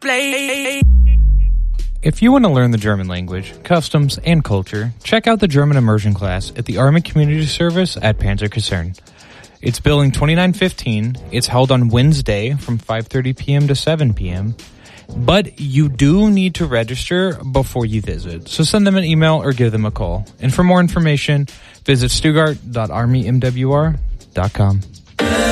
If you want to learn the German language, customs, and culture, check out the German immersion class at the Army Community Service at Panzerkaserne. It's billing $29.15. It's held on Wednesday from 5:30 p.m. to 7 p.m. But you do need to register before you visit, so send them an email or give them a call. And for more information, visit stuttgart.armymwr.com.